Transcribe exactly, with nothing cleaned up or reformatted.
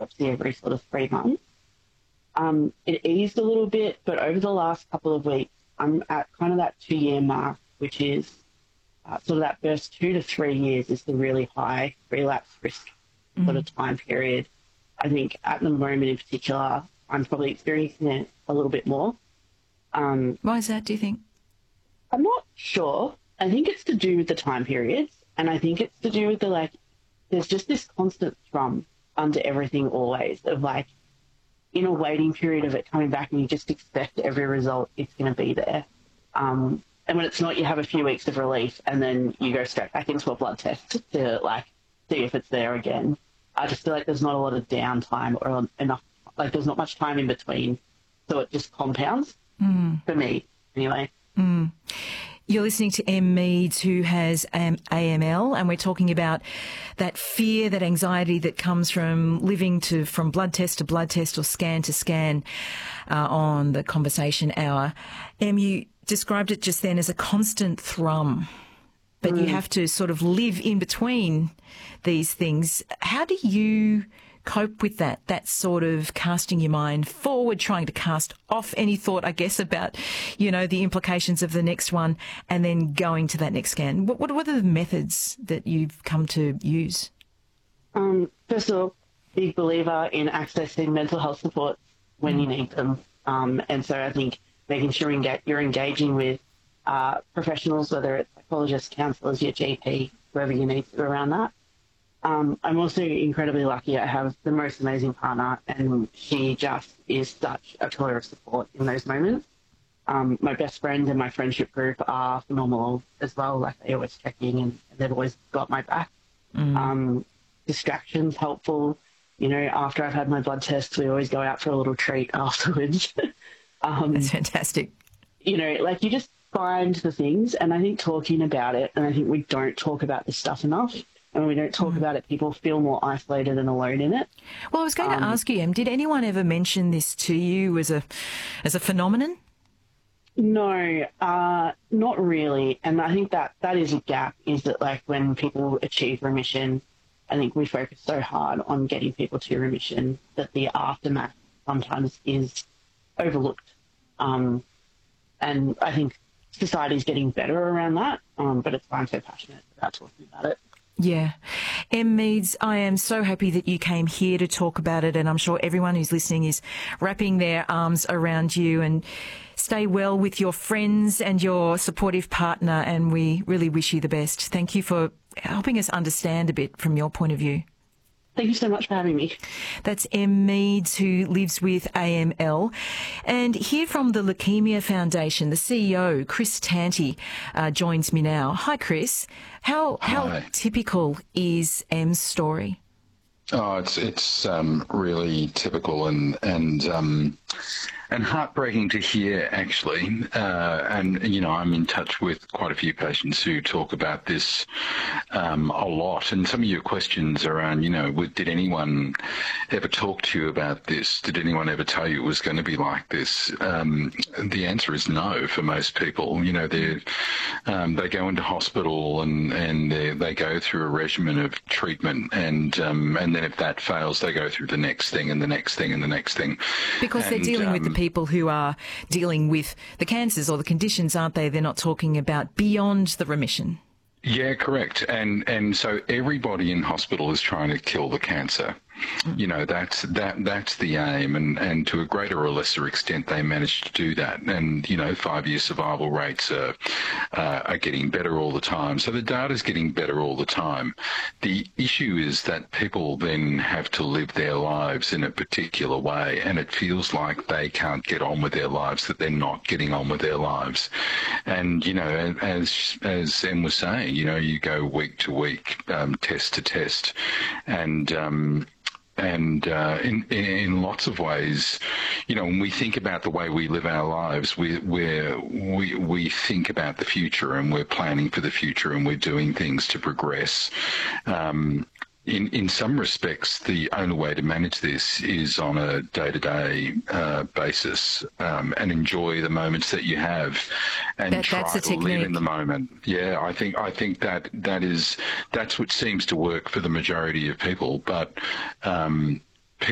biopsy every sort of three months. Um, it eased a little bit, but over the last couple of weeks, I'm at kind of that two-year mark, which is uh, sort of that first two to three years is the really high relapse risk mm. sort of time period. I think at the moment in particular, I'm probably experiencing it a little bit more. Um, Why is that, do you think? I'm not sure. I think it's to do with the time periods, and I think it's to do with the, like, there's just this constant thrum under everything always of, like, in a waiting period of it coming back and you just expect every result it's going to be there. Um, and when it's not, you have a few weeks of relief and then you go straight back into a blood test to, like, see if it's there again. I just feel like there's not a lot of downtime or enough, like, there's not much time in between, so it just compounds mm. for me anyway. Mm. You're listening to Em Meads, who has um, A M L, and we're talking about that fear, that anxiety that comes from living to from blood test to blood test or scan to scan uh, on the Conversation Hour. Em, you described it just then as a constant thrum, but mm. you have to sort of live in between these things. How do you cope with that, that sort of casting your mind forward, trying to cast off any thought, I guess, about, you know, the implications of the next one and then going to that next scan? What, what, what are the methods that you've come to use? Um, first of all, big believer in accessing mental health support when mm. you need them. Um, and so I think making sure you're engaging with uh, professionals, whether it's psychologists, counsellors, your G P, whoever you need to around that. Um, I'm also incredibly lucky. I have the most amazing partner, and she just is such a pillar of support in those moments. Um, my best friend and my friendship group are phenomenal as well. Like, they always check in, and, and they've always got my back. Mm. Um, distractions helpful. You know, after I've had my blood tests, we always go out for a little treat afterwards. um, That's fantastic. You know, like, you just find the things, and I think talking about it, and I think we don't talk about this stuff enough. And when we don't talk mm. about it, people feel more isolated and alone in it. Well, I was going um, to ask you, Em, did anyone ever mention this to you as a as a phenomenon? No, uh, not really. And I think that that is a gap, is that, like, when people achieve remission, I think we focus so hard on getting people to remission that the aftermath sometimes is overlooked. Um, and I think society's getting better around that, um, but it's why I'm so passionate about talking about it. Yeah. Em Meads, I am so happy that you came here to talk about it, and I'm sure everyone who's listening is wrapping their arms around you. And stay well with your friends and your supportive partner, and we really wish you the best. Thank you for helping us understand a bit from your point of view. Thank you so much for having me. That's Em Meads, who lives with A M L. And here from the Leukaemia Foundation, the C E O, Chris Tanti, uh, joins me now. Hi, Chris. How Hi. how typical is Em's story? Oh, it's it's um, really typical and and um, and heartbreaking to hear, actually. Uh, and you know, I'm in touch with quite a few patients who talk about this um, a lot. And some of your questions around, you know, did anyone ever talk to you about this? Did anyone ever tell you it was going to be like this? Um, the answer is no for most people. You know, they um, they go into hospital and and they, they go through a regimen of treatment, and um, and then if that fails, they go through the next thing and the next thing and the next thing. Because and, they're dealing um, with the people who are dealing with the cancers or the conditions, aren't they? They're not talking about beyond the remission. Yeah, correct. And and so everybody in hospital is trying to kill the cancer. You know, that's that that's the aim, and, and to a greater or lesser extent they manage to do that. And, you know, five-year survival rates are, uh, are getting better all the time. So the data's getting better all the time. The issue is that people then have to live their lives in a particular way, and it feels like they can't get on with their lives, that they're not getting on with their lives. And, you know, as as Em was saying, you know, you go week to week, um, test to test, and um And uh, in, in lots of ways, you know, when we think about the way we live our lives, we we're, we we think about the future, and we're planning for the future, and we're doing things to progress. Um, in in some respects, the only way to manage this is on a day-to-day uh, basis, um, and enjoy the moments that you have, and that, try to technique. live in the moment. Yeah, I think I think that that is that's what seems to work for the majority of people. But um,